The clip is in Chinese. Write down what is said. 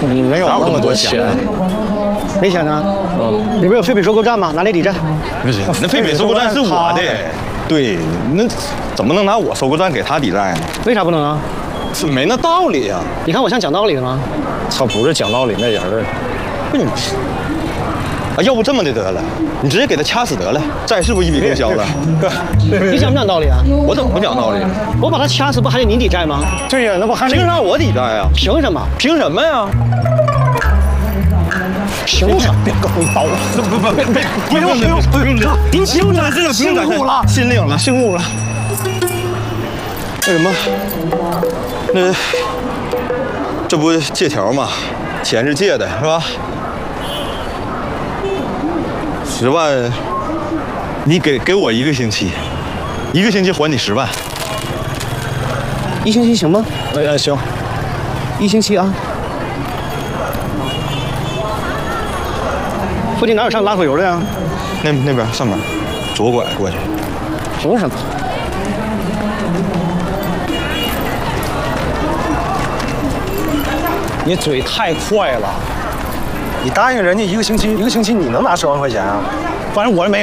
你没有那么多钱， 没钱呢？你不是有废品收购站吗？拿来抵债。 不是，那废品收购站是我的。对，那怎么能拿我收购站给他抵债呢？ 为啥不能啊？ 是没那道理呀！ 你看我像讲道理的吗？ 他不是讲道理那人儿。不是你。 啊，要不这么的得了，你直接给他掐死得了，债是不是一笔勾销了？哥， 你讲不讲道理啊？ 我怎么不讲道理？ 我把他掐死，不还得你抵债吗？ 对呀，那不还凭啥我抵债呀？ 凭什么？ 凭什么呀？ 凭什么？别搞刀！不用，您辛苦了，辛苦了， 心领了， 辛苦了。 那什么，那这不借条吗？钱是借的，是吧？10万，你给我1个星期，1个星期还你10万。 1星期行吗？ 行 ，1星期啊。附近哪有上拉口油的呀？ 那边上面，左拐过去。 凭什么？ 你嘴太快了！你答应人家1个星期，1个星期你能拿10万块钱啊？ 反正我是没有。